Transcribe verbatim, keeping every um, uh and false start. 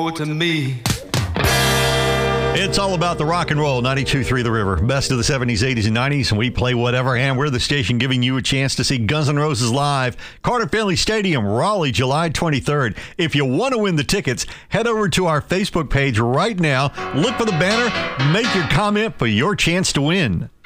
to me. It's all about the rock and roll. ninety-two point three The River. Best of the seventies, eighties, and nineties. And we play whatever. And we're the station giving you a chance to see Guns N' Roses live. Carter Finley Stadium, Raleigh, July twenty-third. If you want to win the tickets, head over to our Facebook page right now. Look for the banner. Make your comment for your chance to win.